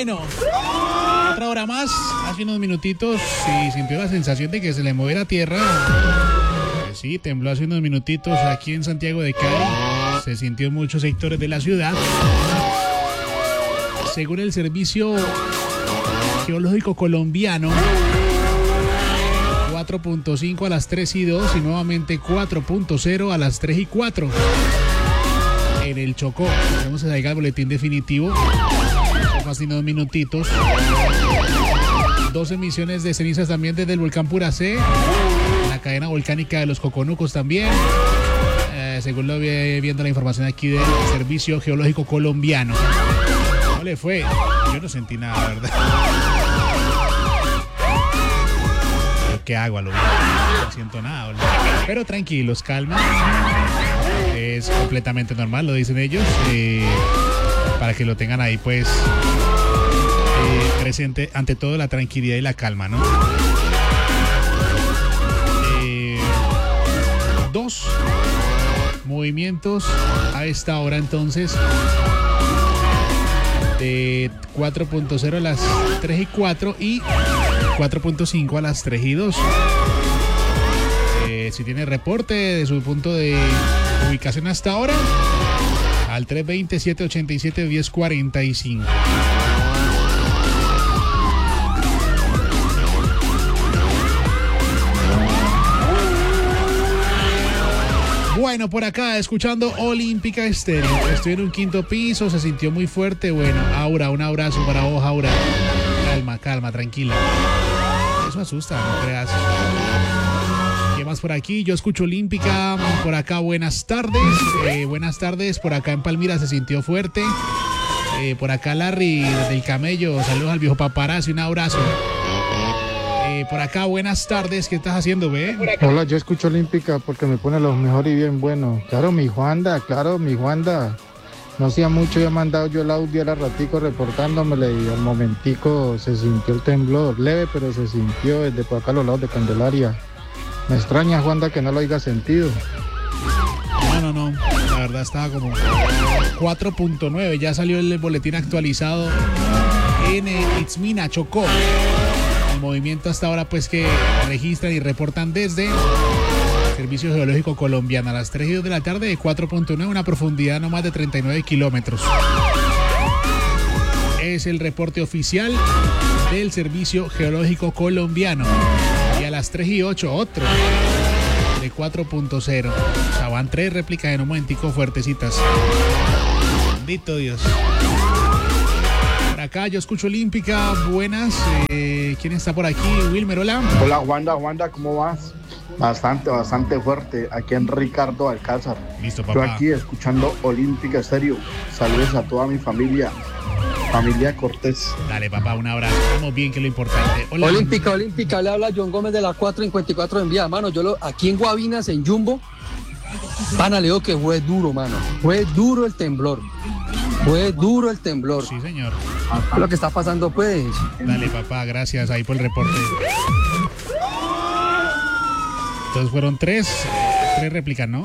Bueno, otra hora más, hace unos minutitos, sí, sintió la sensación de que se le moviera tierra. Sí, tembló hace unos minutitos aquí en Santiago de Cali. Se sintió en muchos sectores de la ciudad. Según el Servicio Geológico Colombiano, 4.5 a las 3:02 y nuevamente 4.0 a las 3:04 en el Chocó. Tenemos ahí el boletín definitivo. Hace unos minutitos. 2 emisiones de cenizas también desde el volcán Puracé, la cadena volcánica de los Coconucos también. Según lo vi viendo la información aquí del Servicio Geológico Colombiano. ¿Cómo le fue? Yo no sentí nada, ¿verdad? ¿Qué hago? No siento nada, ¿verdad? Pero tranquilos, calma. Es completamente normal, lo dicen ellos. Para que lo tengan ahí, pues, presente, ante todo la tranquilidad y la calma, ¿no? 2 movimientos a esta hora, entonces, de 4.0 a las 3:04 y 4.5 a las 3:02. Si tiene reporte de su punto de ubicación hasta ahora, al 320-787-1045. Bueno, por acá, escuchando Olímpica Estéreo. Estoy en un 5º piso, se sintió muy fuerte. Bueno, Aura, un abrazo para vos, Aura. Calma, calma, tranquila. Eso asusta, no creas. ¿Qué más por aquí? Yo escucho Olímpica. Por acá, buenas tardes. Buenas tardes. Por acá en Palmira se sintió fuerte. Por acá Larry del Camello. Saludos al viejo paparazzi. Un abrazo. Por acá, buenas tardes. ¿Qué estás haciendo, ve? Hola, yo escucho Olímpica porque me pone lo mejor y bien bueno. Claro, mi Juanda. No hacía mucho, ya he mandado yo el audio al ratico reportándomele y al momentico se sintió el temblor. Leve, pero se sintió desde por acá a los lados de Candelaria. Me extraña, Juanda, que no lo haya sentido. No. La verdad estaba como 4.9. Ya salió el boletín actualizado en Itzmina, Chocó. El movimiento hasta ahora, pues, que registran y reportan desde el Servicio Geológico Colombiano a las 3:02 de la tarde de 4.9, una profundidad no más de 39 kilómetros. Es el reporte oficial del Servicio Geológico Colombiano. Y a las 3:08 otro de 4.0. O sea, van 3 réplicas en un momentico fuertecitas. Bendito Dios. Por acá yo escucho Olímpica. Buenas. ¿Quién está por aquí? Wilmer, hola. Hola, Wanda, ¿cómo vas? Bastante fuerte. Aquí en Ricardo Alcázar. Listo, papá. Yo aquí escuchando Olímpica Estéreo. Saludos a toda mi familia. Familia Cortés. Dale, papá, un abrazo. Estamos bien, que es lo importante. Hola. Olímpica, le habla John Gómez de la 454 de Envía. Mano, aquí en Guavinas, en Jumbo, pana, le digo que fue duro, mano. Fue duro el temblor. Sí, señor. Lo que está pasando, pues. Dale, papá, gracias ahí por el reporte. Entonces fueron 3 réplicas, ¿no?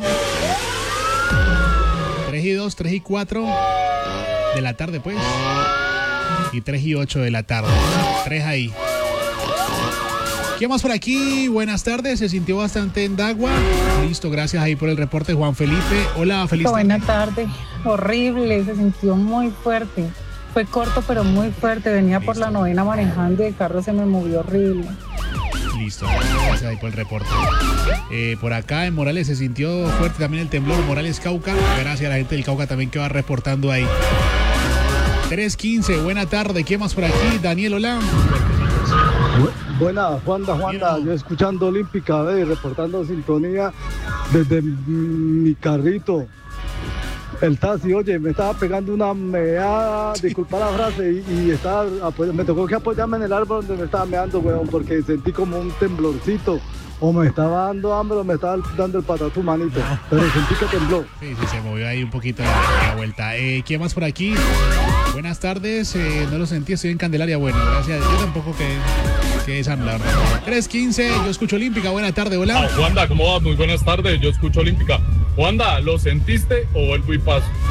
3:02, 3:04 de la tarde, pues. Y 3:08 de la tarde. 3 ahí. ¿Qué más por aquí? Buenas tardes. Se sintió bastante en Dagua. Listo, gracias ahí por el reporte, Juan Felipe. Hola, feliz tarde. Buena tarde. Horrible, se sintió muy fuerte. Fue corto, pero muy fuerte. Venía por la 9ª manejando y el carro se me movió horrible. Listo, gracias ahí por el reporte. Por acá en Morales se sintió fuerte también el temblor. Morales, Cauca. Gracias a la gente del Cauca también que va reportando ahí. 3:15, buena tarde. ¿Quién más por aquí? Daniel, hola. Buena, Juanda, yo escuchando Olímpica, reportando sintonía desde mi carrito. El taxi, oye, me estaba pegando una meada, disculpa la frase, y me tocó que apoyarme en el árbol donde me estaba meando, weón, porque sentí como un temblorcito. O me estaba dando hambre o me estaba dando el patatú, manito. Pero sentí que tembló. Sí, se movió ahí un poquito la vuelta. ¿Quién más por aquí? Buenas tardes. No lo sentí, estoy en Candelaria. Bueno, gracias. Yo tampoco que es hablar. 3:15, yo escucho Olímpica. Buena tarde, hola. Juanda, ¿cómo va? Muy buenas tardes. Yo escucho Olímpica. Juanda, ¿lo sentiste o vuelvo y paso?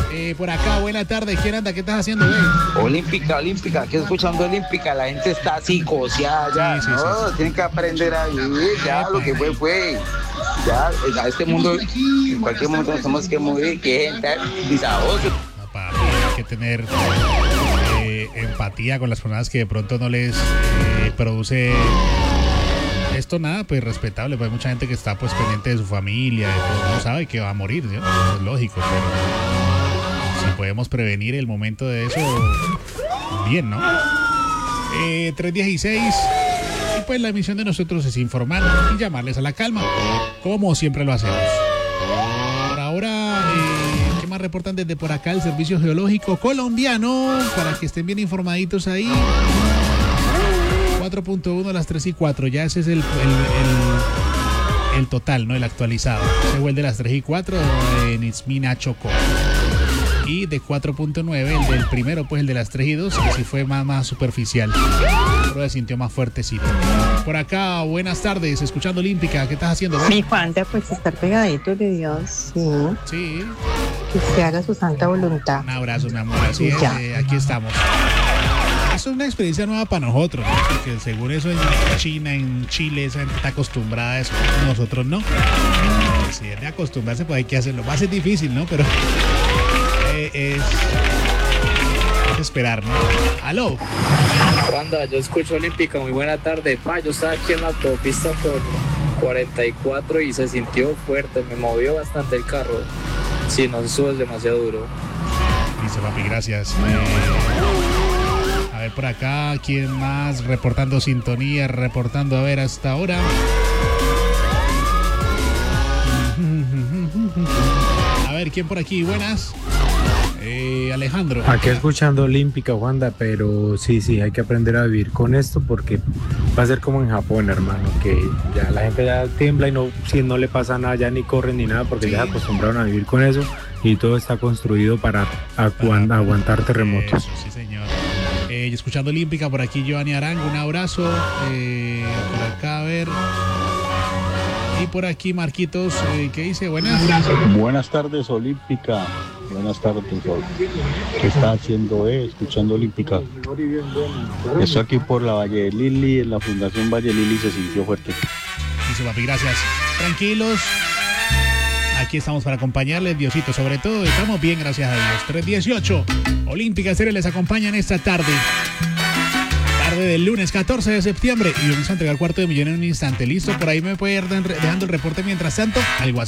Por acá, buena tarde. ¿Quién anda? ¿Qué estás haciendo, güey? Olímpica, aquí escuchando Olímpica, la gente está psicoseada ya, Sí. tienen que aprender a vivir, ya lo que fue, ya a este mundo, en cualquier momento nos tenemos que morir, que gente desahogue. No, papi, hay que tener empatía con las personas que de pronto no les produce esto nada, pues respetable, pues hay mucha gente que está pues pendiente de su familia, de todo, no sabe que va a morir, ¿no? Eso es lógico, pero si podemos prevenir el momento de eso, bien, ¿no? 3:16, y pues la misión de nosotros es informar y llamarles a la calma, como siempre lo hacemos. Por ahora, ¿qué más reportan desde por acá el Servicio Geológico Colombiano? Para que estén bien informaditos ahí. 4.1 a las 3:04, ya ese es el total, ¿no? El actualizado. Ese fue el de las 3:04 en Ismina, Chocó. Y de 4.9, el del primero, pues el de las 3:02, que sí fue más superficial. Pero se sintió más fuertecito. Por acá, buenas tardes, escuchando Olímpica, ¿qué estás haciendo? Mi Juanda, pues estar pegadito de Dios, sí. Sí. Que se haga su santa voluntad. Un abrazo, mi amor, así es, aquí estamos. Eso es una experiencia nueva para nosotros, ¿no? Porque según eso en China, en Chile, esa gente está acostumbrada a eso. Nosotros no. Si es de acostumbrarse, pues hay que hacerlo. Va a ser difícil, ¿no? Pero es esperar, ¿no? ¡Aló! Wanda, yo escucho Olímpica, muy buena tarde. Yo estaba aquí en la autopista por 44 y se sintió fuerte, me movió bastante el carro. Sí, no, eso es demasiado duro. Dice papi, gracias. A ver por acá, ¿quién más? Reportando sintonía, reportando, a ver, hasta ahora. A ver, ¿quién por aquí? Buenas. Alejandro. Aquí escuchando Olímpica, Wanda, pero sí, hay que aprender a vivir con esto porque va a ser como en Japón, hermano, que ya la gente ya tiembla y si no le pasa nada, ya ni corren ni nada porque ya se acostumbraron a vivir con eso y todo está construido para aguantar terremotos. Eso, sí, señor. Y escuchando Olímpica, por aquí Giovanni Arango, un abrazo. Por acá, a ver. Y por aquí Marquitos, ¿qué dice? Buenas tardes, Olímpica. Buenas tardes, Sol. ¿Qué está haciendo? Escuchando Olímpica. Estoy aquí por la Valle de Lili, en la Fundación Valle Lili se sintió fuerte. Dice papi, gracias. Tranquilos. Aquí estamos para acompañarles, Diosito, sobre todo. Estamos bien, gracias a Dios. 3:18. Olímpica Estéreo les acompaña en esta tarde. Tarde del lunes 14 de septiembre. Y vamos a entregar $250,000 en un instante. ¿Listo? Por ahí me puede ir dejando el reporte mientras tanto al WhatsApp.